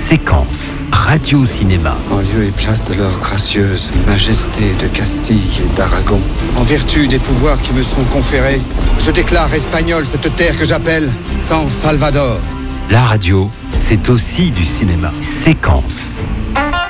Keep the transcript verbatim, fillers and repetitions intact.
Séquence Radio-Cinéma. En lieu et place de leur gracieuse majesté de Castille et d'Aragon, en vertu des pouvoirs qui me sont conférés, je déclare espagnole cette terre que j'appelle San Salvador. La radio, c'est aussi du cinéma. Séquence